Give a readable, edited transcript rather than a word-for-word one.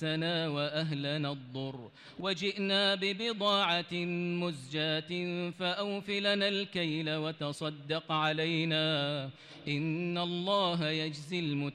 مسنا وأهلنا الضر وجئنا ببضاعة مزجاة فأوف لنا الكيل وتصدق علينا إن الله يجزي المتقين